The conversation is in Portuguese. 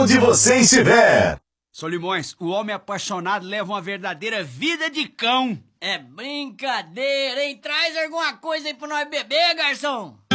onde você estiver. Solimões, o homem apaixonado leva uma verdadeira vida de cão. É brincadeira, hein? Traz alguma coisa aí pra nós beber, garçom.